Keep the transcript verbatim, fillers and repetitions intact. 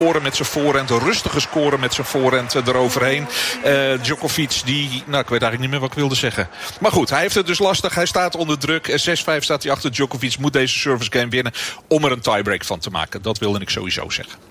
scoren met zijn voorhand. Een rustige score met zijn voorhand eroverheen. Uh, Djokovic, die... Nou, ik weet eigenlijk niet meer wat ik wilde zeggen. Maar goed, hij heeft het dus lastig. Hij staat onder druk. zes vijf staat hij achter Djokovic. Moet deze service game winnen om er een tiebreak van te maken. Dat wilde ik sowieso zeggen.